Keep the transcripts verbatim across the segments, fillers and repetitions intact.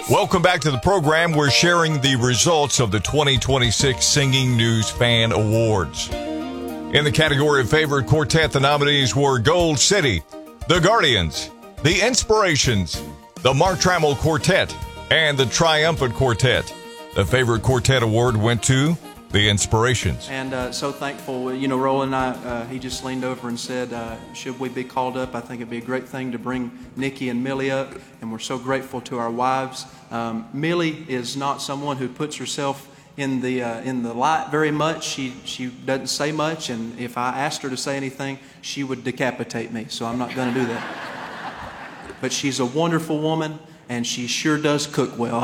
Welcome back to the program. We're sharing the results of the twenty twenty-six Singing News Fan Awards. In the category of favorite quartet, the nominees were Gold City, The Guardians, The Inspirations, the Mark Trammell Quartet, and the Triumphant Quartet. The favorite quartet award went to The Inspirations. And uh, so thankful. You know, Roland and I, uh, he just leaned over and said, uh, should we be called up? I think it'd be a great thing to bring Nikki and Millie up, and we're so grateful to our wives. Um, Millie is not someone who puts herself in the uh, in the light very much. She she doesn't say much, and if I asked her to say anything, she would decapitate me. So I'm not going to do that. But she's a wonderful woman, and she sure does cook well.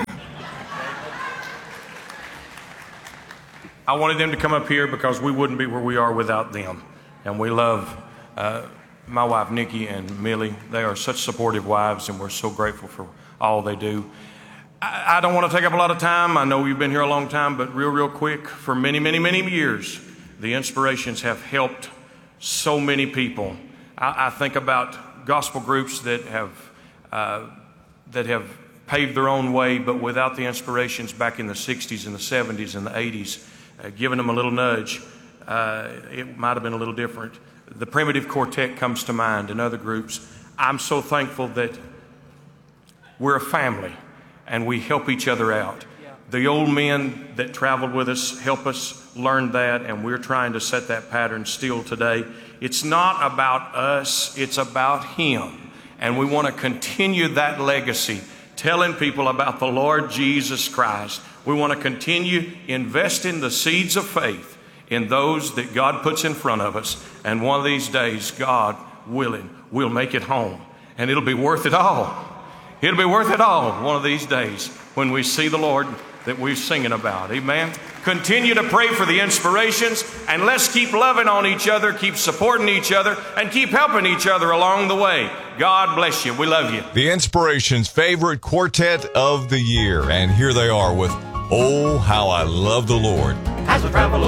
I wanted them to come up here because we wouldn't be where we are without them. And we love uh, my wife, Nikki, and Millie. They are such supportive wives, and we're so grateful for all they do. I, I don't want to take up a lot of time. I know you've been here a long time, but real, real quick, for many, many, many years, the Inspirations have helped so many people. I, I think about gospel groups that have, uh, that have paved their own way, but without the Inspirations back in the sixties and the seventies and the eighties, Uh, giving them a little nudge, uh, it might have been a little different. The Primitive Quartet comes to mind, and other groups. I'm so thankful that we're a family and we help each other out. Yeah. The old men that traveled with us help us learn that, and we're trying to set that pattern still today. It's not about us, it's about Him. And we want to continue that legacy, telling people about the Lord Jesus Christ. We want to continue investing the seeds of faith in those that God puts in front of us. And one of these days, God willing, we'll make it home. And it'll be worth it all. It'll be worth it all one of these days when we see the Lord that we're singing about. Amen. Continue to pray for the Inspirations, and let's keep loving on each other, keep supporting each other, and keep helping each other along the way. God bless you. We love you. The Inspirations' favorite quartet of the year. And here they are with Oh, How I Love the Lord. As we travel